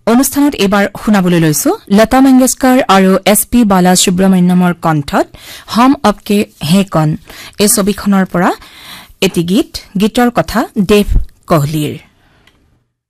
অনুষ্ঠানত এবাৰ শুনাবলৈ লৈছো লতা মংগেশকাৰ আৰু এছপি বালাসুব্ৰমণ্যমৰ কণ্ঠত হম আপকে হে কন এই ছবিখনৰ পৰা এটি গীতৰ কথা দেৱ কোহলিৰ